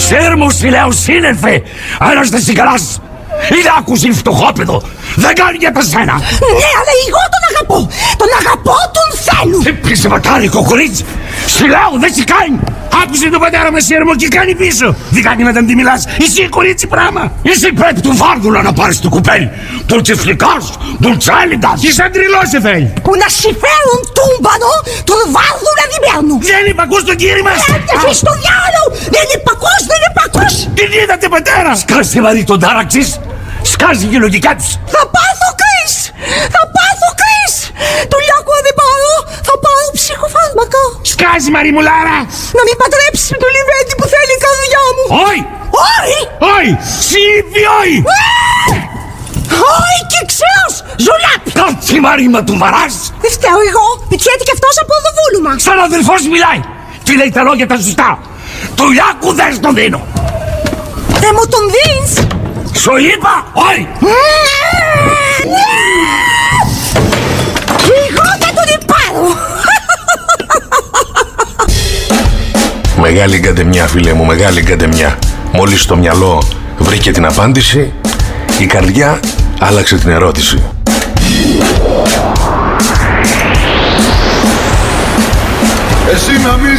Σέρμου, σου λέω, σύννεφε. Ένας δεν συγκαλάς. Είναι άκουση φτωχόπεδο. Δεν κάνει για τα σένα. Ναι, αλλά εγώ τον αγαπώ. Τον αγαπώ, τον θέλω. Πίσε μακάρικο κορίτσι. Σου λέω, δεν σε κάνει. Άκουσε τον πατέρα με Σέρμο και κάνει πίσω. Δεν κάνει να την μιλάς. Εσύ κορίτσι πράγμα. Εσύ πρέπει του βάρδουλα να πάρεις το κουπέλι. Του τσιφλικός, του τσάλιντας. Και σαν τριλός σε θέλει. Που να συμφέρουν τούμπανο, τον βάρδουλα δεν παίρνουν. Δεν υπακούς τον κύριο μας. Έφτασε στο διάλο. Δεν υπακούς, δεν υπακούς. Την είδατε πατέρα. Σκάσε βαρύ τον τάραξης. Σκάζει και η λογικά τους. Θα πάθω κρίς. Θα πάθω κρίς. Του Λιάκου δεν πάρω. Θα πάρω ψυχοφάρμακα. Σκάζει Μαριμουλάρα. Να μην πατρέψει το λιβέντι που θέλει η καρδιά μου. Όχι. Όχι. Όχι. Σύμπη όχι. Όχι και ξέος. Ζουλάπη. Κάτσε Μαρίμα του βαράς. Δεν φταίω εγώ. Πητσιέται κι αυτός από το βούλουμα. Σαν αδελφός μιλάει. Τι λέει τα λόγια τα σωστά. Του Λιάκου δεν στον δίνω. Δεν μου τον δίνεις. Σου είπα, όχι. Εγώ δεν τον πάρω. Μεγάλη γκαντεμιά, φίλε μου, μεγάλη γκαντεμιά. Μόλις το μυαλό βρήκε την απάντηση, η καρδιά άλλαξε την ερώτηση. Εσύ να μην